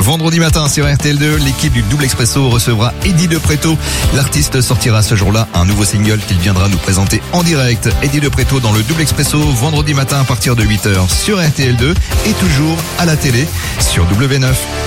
Vendredi matin sur RTL2, l'équipe du Double Expresso recevra Eddie De Pretto. L'artiste sortira ce jour-là un nouveau single qu'il viendra nous présenter en direct. Eddie De Pretto dans le Double Expresso, vendredi matin à partir de 8h sur RTL2 et toujours à la télé sur W9.